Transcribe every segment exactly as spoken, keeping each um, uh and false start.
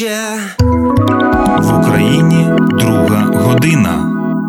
В Україні друга година.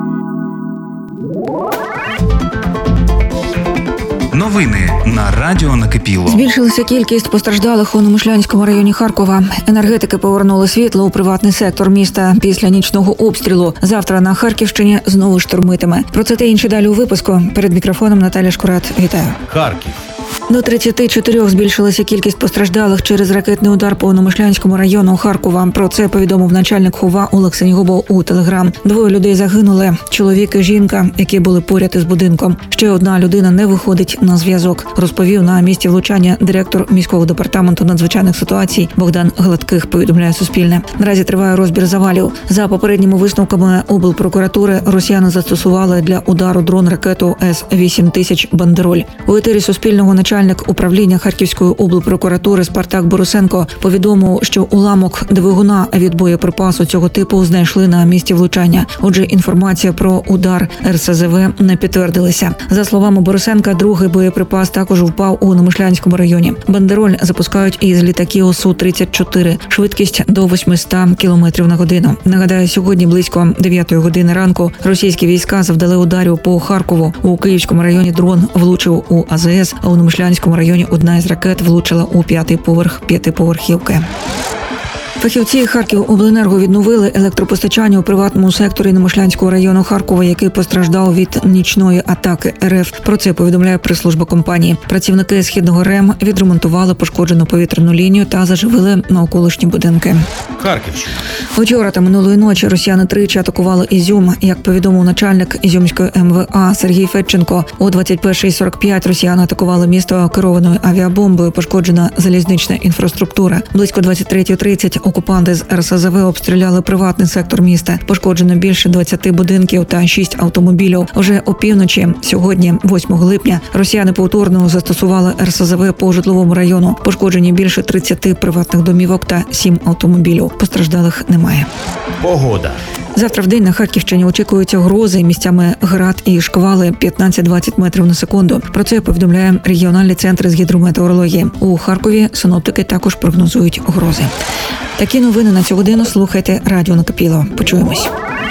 Новини на радіо Накипіло. Збільшилася кількість постраждалих у Немишлянському районі Харкова. Енергетики повернули світло у приватний сектор міста після нічного обстрілу. Завтра на Харківщині знову штурмитиме. Про це та інші далі у випуску. Перед мікрофоном Наталя Шкурат. Вітаю. Харків. До тридцяти чотирьох збільшилася кількість постраждалих через ракетний удар по Немишлянському району Харкова. Про це повідомив начальник ХОВА Олег Сенігубов у Телеграм. Двоє людей загинули – чоловік і жінка, які були поряд із будинком. Ще одна людина не виходить на зв'язок, розповів на місці влучання директор міського департаменту надзвичайних ситуацій Богдан Гладких, повідомляє Суспільне. Наразі триває розбір завалів. За попередніми висновками облпрокуратури, росіяни застосували для удару дрон-ракету С вісім тисяч «Бандероль». У етері Суспільного начальник управління Харківської облпрокуратури Спартак Борисенко повідомив, що уламок двигуна від боєприпасу цього типу знайшли на місці влучання. Отже, інформація про удар Ер Ес Зе Ве не підтвердилася. За словами Борисенка, другий боєприпас також впав у Немишлянському районі. «Бандероль» запускають із літаків Су тридцять чотири. Швидкість до восьмисот кілометрів на годину. Нагадаю, сьогодні близько дев'ятої години ранку російські війська завдали ударів по Харкову. У Київському районі дрон влучив у А Зе Ес, а у Немишлянському районі одна із ракет влучила у п'ятий поверх п'ятиповерхівки. Фахівці Харківобленерго відновили електропостачання у приватному секторі Немишлянського району Харкова, який постраждав від нічної атаки Ер Еф. Про це повідомляє прес-служба компанії. Працівники Східного РЕМ відремонтували пошкоджену повітряну лінію та заживили навколишні будинки. Харківщина. Вчора та минулої ночі росіяни тричі атакували Ізюм. Як повідомив начальник Ізюмської Ем Ве А Сергій Федченко, о двадцять першій сорок п'ять росіяни атакували місто керованою авіабомбою, пошкоджена залізнична інфраструктура. Близько двадцять третьої тридцять окупанти з Ер Ес Зе Ве обстріляли приватний сектор міста. Пошкоджено більше двадцяти будинків та шість автомобілів. Уже опівночі сьогодні, восьмого липня, росіяни повторно застосували Ер Ес Зе Ве по житловому району. Пошкоджені більше тридцяти приватних домівок та сім автомобілів. Постраждалих немає. Погода. Завтра в день на Харківщині очікуються грози, місцями град і шквали п'ятнадцять-двадцять метрів на секунду. Про це повідомляє регіональний центр з гідрометеорології. У Харкові синоптики також прогнозують грози. Такі новини на цю годину слухайте радіо Накипіло. Почуємось.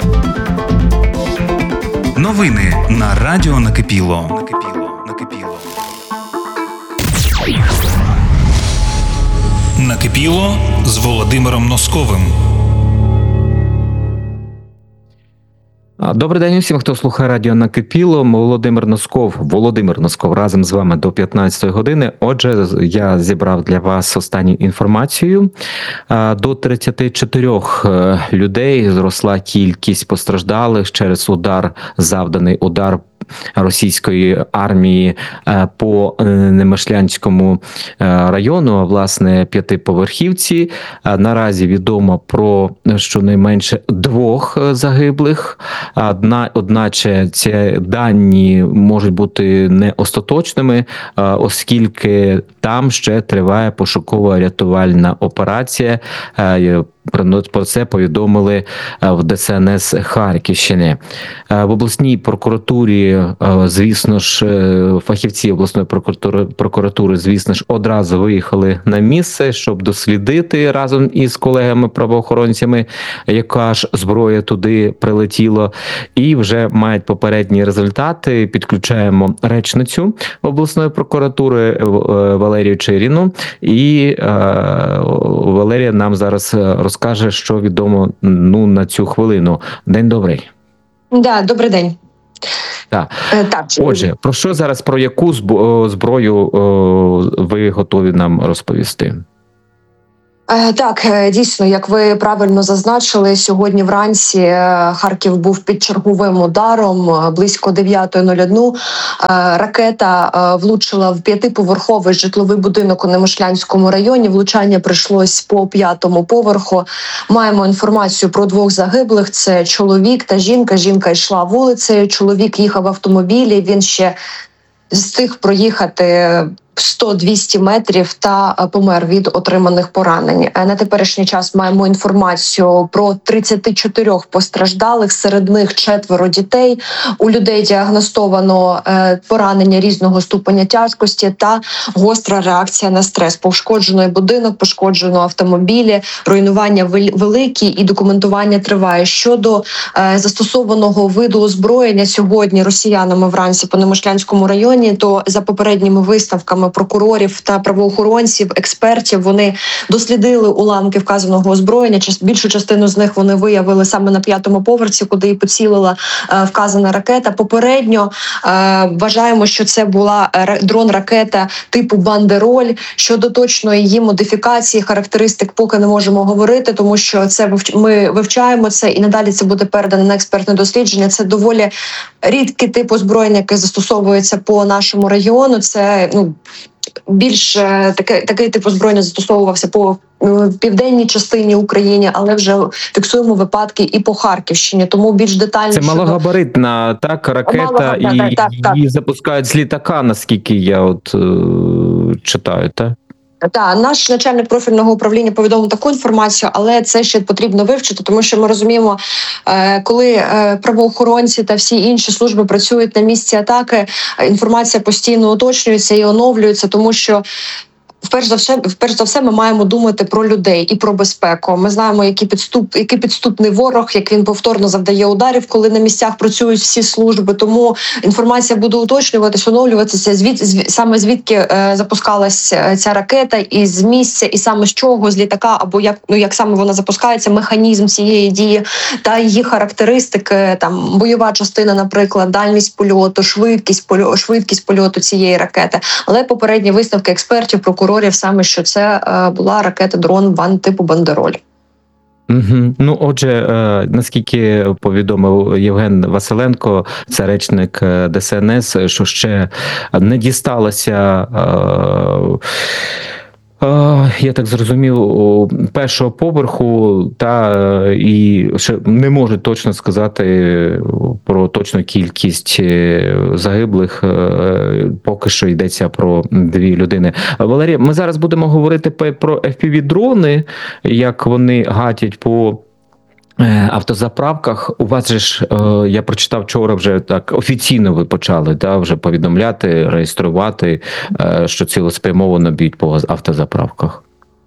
Новини на радіо Накипіло. Накипіло. Накипіло. Накипіло з Володимиром Носковим. Добрий день усім, хто слухає радіо Накипіло. Володимир Носков, Володимир Носков разом з вами до п'ятнадцятої години. Отже, я зібрав для вас останню інформацію. До тридцяти чотирьох людей зросла кількість постраждалих через удар, завданий удар російської армії по Немишлянському району, а власне п'ятиповерхівці. Наразі відомо про щонайменше двох загиблих. Одна, одначе ці дані можуть бути не остаточними, оскільки там ще триває пошуково-рятувальна операція. Про це повідомили в Де Се Ен Ес Харківщини. В обласній прокуратурі, звісно ж, фахівці обласної прокуратури, прокуратури, звісно ж, одразу виїхали на місце, щоб дослідити разом із колегами-правоохоронцями, яка ж зброя туди прилетіла, і вже мають попередні результати. Підключаємо речницю обласної прокуратури Валерію Чиріну, і Валерія нам зараз розповідає, розкаже, що відомо ну на цю хвилину. День добрий. Да, добрий день. Так. Так. Отже, про що зараз, про яку зброю ви готові нам розповісти? Так, дійсно, як ви правильно зазначили, сьогодні вранці Харків був під черговим ударом. Близько дев'ятої нуль один ракета влучила в п'ятиповерховий житловий будинок у Немишлянському районі. Влучання прийшлось по п'ятому поверху. Маємо інформацію про двох загиблих. Це чоловік та жінка. Жінка йшла вулицею, чоловік їхав в автомобілі. Він ще встиг проїхати сто-двісті метрів та помер від отриманих поранень. На теперішній час маємо інформацію про тридцять чотири постраждалих, серед них четверо дітей. У людей діагностовано поранення різного ступеня тяжкості та гостра реакція на стрес. Пошкоджений будинок, пошкоджено автомобілі, руйнування великі і документування триває. Щодо застосованого виду озброєння сьогодні росіянами вранці по Немишлянському районі, то за попередніми висновками прокурорів та правоохоронців, експертів, вони дослідили уламки вказаного озброєння. Більшу частину з них вони виявили саме на п'ятому поверсі, куди і поцілила е, вказана ракета. Попередньо е, вважаємо, що це була дрон-ракета типу «Бандероль». Щодо точної її модифікації, характеристик поки не можемо говорити, тому що це ми вивчаємо це і надалі це буде передано на експертне дослідження. Це доволі рідкий тип озброєння, який застосовується по нашому регіону. Це ну більш такий, такий тип озброєння застосовувався по південній частині України, але вже фіксуємо випадки і по Харківщині. Тому більш детально це малогабаритна так ракета, Малогабаритна, і так, так, її так. запускають з літака, наскільки я от е, читаю, так? Так, наш начальник профільного управління повідомив таку інформацію, але це ще потрібно вивчити, тому що ми розуміємо, коли правоохоронці та всі інші служби працюють на місці атаки, інформація постійно уточнюється і оновлюється, тому що Вперше за все, вперше за все, ми маємо думати про людей і про безпеку. Ми знаємо, який підступ, який підступний ворог, як він повторно завдає ударів, коли на місцях працюють всі служби. Тому інформація буде уточнюватися, оновлюватися. Звід, звід саме звідки е, запускалась ця ракета, і з місця, і саме з чого, з літака, або як ну як саме вона запускається, механізм цієї дії та її характеристики, там бойова частина, наприклад, дальність польоту, швидкість польоту, швидкість польоту цієї ракети. Але попередні висновки експертів, прокурорів саме, що це е, була ракета-дрон бан типу «Бандероль». Угу. Ну, отже, е, наскільки повідомив Євген Василенко, це речник Де Ес Ен Ес, що ще не дісталося, е, е, я так зрозумів, першого поверху, та і ще не можу точно сказати про точну кількість загиблих, поки що йдеться про дві людини. Валерія, ми зараз будемо говорити про еф пі ві-дрони, як вони гатять по автозаправках. У вас же ж, я прочитав вчора, вже так офіційно ви почали да, вже повідомляти, реєструвати, що цілеспрямовано б'ють по автозаправках.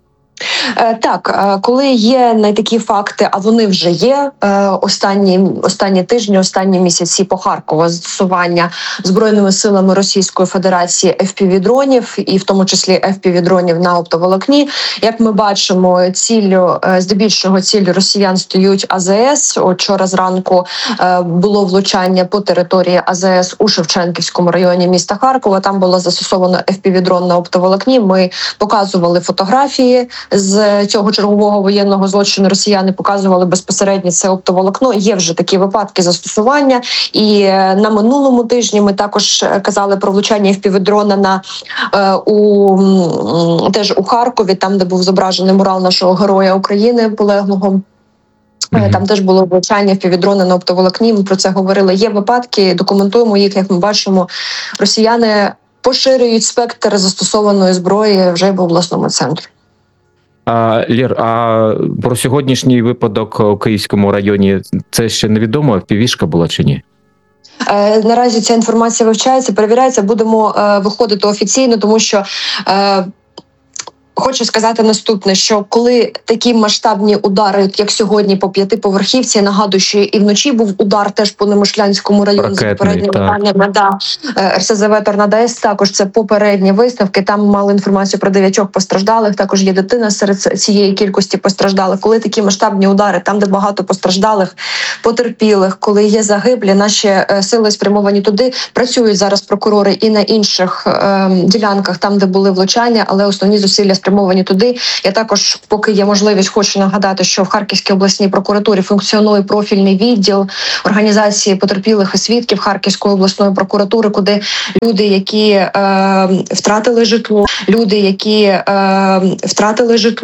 Так, коли є не такі факти, а вони вже є, останні, останні тижні, останні місяці по Харкову застосування Збройними силами Російської Федерації еф пі ві-дронів, і в тому числі еф пі ві-дронів на оптоволокні. Як ми бачимо, ціллю, здебільшого ціллю росіян стають а зе ес. Вчора зранку було влучання по території а зе ес у Шевченківському районі міста Харкова. Там було застосовано еф пі ві-дрон на оптоволокні. Ми показували фотографії з цього чергового воєнного злочину. Росіяни показували безпосередньо це оптоволокно. Є вже такі випадки застосування. І на минулому тижні ми також казали про влучання еф пі ві-дрона на у теж у Харкові, там де був зображений мурал нашого героя України полеглого. Mm-hmm. Там теж було влучання еф пі ві-дрона на оптоволокні. Ми про це говорили. Є випадки, документуємо їх. Як ми бачимо, росіяни поширюють спектр застосованої зброї вже в обласному центрі. А, Лєр, а про сьогоднішній випадок у Київському районі це ще невідомо, еф пі ві-шка була чи ні? Е, наразі ця інформація вивчається, перевіряється, будемо е, виходити офіційно, тому що е, хочу сказати наступне, що коли такі масштабні удари, як сьогодні по п'ятиповерхівці, нагадую, що і вночі був удар теж по Немишлянському району, за попередніми даними, да, ер ес зе ве Торнадо-С, також це попередні висновки, там мали інформацію про дев'ятьох постраждалих, також є дитина серед цієї кількості постраждалих. Коли такі масштабні удари, там, де багато постраждалих, потерпілих, коли є загиблі, наші е, сили спрямовані туди, працюють зараз прокурори і на інших е, ділянках, там, де були влучання, але основні зусилля спрямовані туди. Я також, поки є можливість, хочу нагадати, що в Харківській обласній прокуратурі функціонує профільний відділ організації потерпілих і свідків Харківської обласної прокуратури, куди люди, які е, втратили житло, люди, які е, втратили житло,